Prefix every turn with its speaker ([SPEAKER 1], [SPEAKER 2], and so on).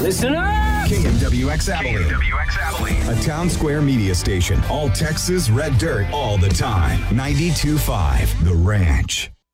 [SPEAKER 1] Listen up!
[SPEAKER 2] KNWX Abilene. A town square media station. All Texas red dirt all the time. 92.5 The Ranch.